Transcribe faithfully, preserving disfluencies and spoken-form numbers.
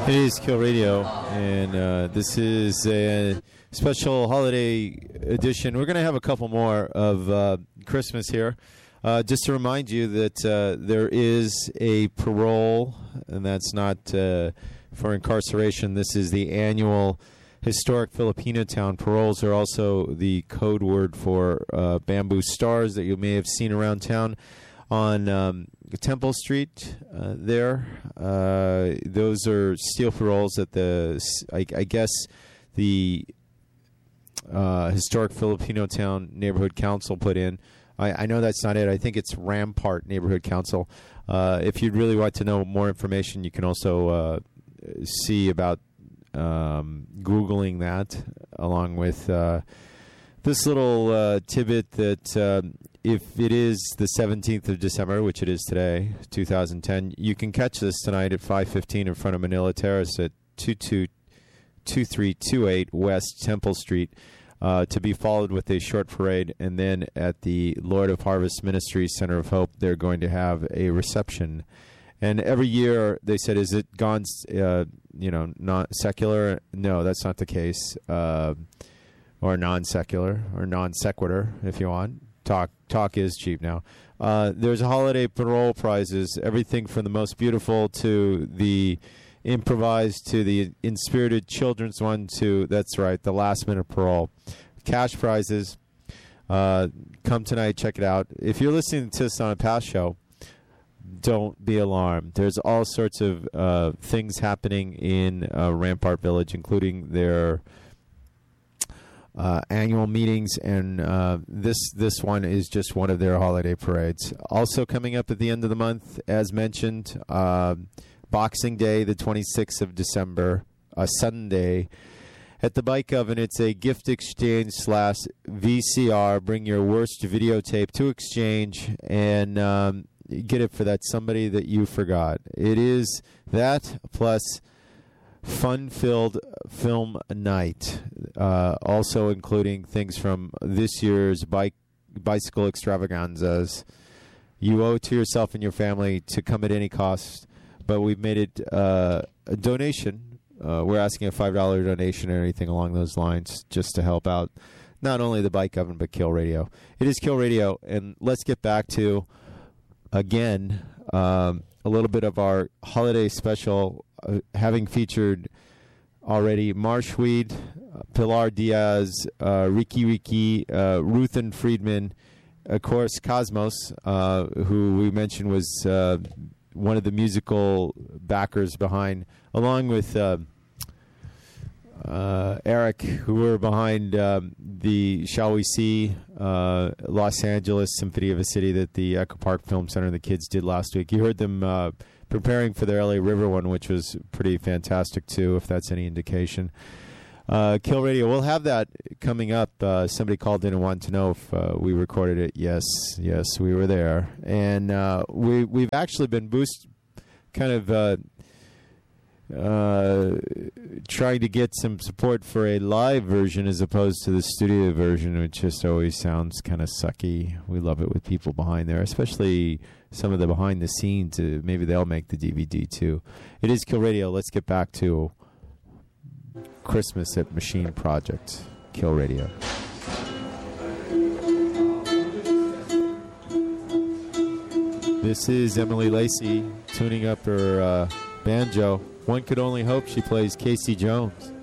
It is Kill Radio, and uh, this is a special holiday edition. We're going to have a couple more of uh, Christmas here. Uh, just to remind you that uh, there is a parole, and that's not uh, for incarceration. This is the annual Historic Filipino Town. Paroles are also the code word for uh, bamboo stars that you may have seen around town on um, Temple Street uh, there. Uh, those are steel paroles that the, I, I guess, the uh, Historic Filipino Town Neighborhood Council put in. I, I know that's not it. I think it's Rampart Neighborhood Council. Uh, if you'd really want to know more information, you can also uh, see about um, Googling that, along with uh, this little uh, tidbit that uh, if it is the seventeenth of December, which it is today, two thousand ten, you can catch this tonight at five fifteen in front of Manila Terrace at two two two three two eight West Temple Street, uh, to be followed with a short parade. And then at the Lord of Harvest Ministries Center of Hope, they're going to have a reception. And every year they said, is it gone, uh, you know, not secular? No, that's not the case. Uh, or non-secular, or non-sequitur, if you want. Talk talk is cheap now. Uh, there's holiday parole prizes, everything from the most beautiful to the improvised to the inspirited children's one to, that's right, the last minute parole. Cash prizes. Uh, come tonight, check it out. If you're listening to this on a past show, don't be alarmed. There's all sorts of uh, things happening in uh, Rampart Village, including their Uh, annual meetings, and uh, this this one is just one of their holiday parades. Also coming up at the end of the month, as mentioned, uh, Boxing Day, the twenty-sixth of December, a Sunday, at the Bike Oven. It's a gift exchange slash V C R. Bring your worst videotape to exchange and um, get it for that somebody that you forgot. It is that plus fun-filled film night, uh, also including things from this year's bike bicycle extravaganzas. You owe it to yourself and your family to come at any cost, but we've made it uh, a donation. Uh, we're asking a five dollar donation or anything along those lines just to help out not only the Bike Oven, but Kill Radio. It is Kill Radio, and let's get back to, again, um, a little bit of our holiday special, uh, having featured already Marshweed, uh, Pilar Diaz, uh, Ricky Ricky, uh, Ruthen Friedman, of course, Cosmos, uh, who we mentioned was uh, one of the musical backers behind, along with uh, uh, Eric, who were behind um, the Shall We See uh, Los Angeles Symphony of a City that the Echo Park Film Center and the kids did last week. You heard them uh, preparing for their L A River one, which was pretty fantastic too, if that's any indication. Uh, Kill Radio, we'll have that coming up. Uh, somebody called in and wanted to know if uh, we recorded it. Yes, yes, we were there. And uh, we, we've actually been boost, kind of uh, uh, trying to get some support for a live version as opposed to the studio version, which just always sounds kind of sucky. We love it with people behind there, especially some of the behind the scenes. Uh, maybe they'll make the D V D too. It is Kill Radio. Let's get back to Christmas at Machine Project. Kill Radio. This is Emily Lacey tuning up her uh, banjo. One could only hope she plays Casey Jones.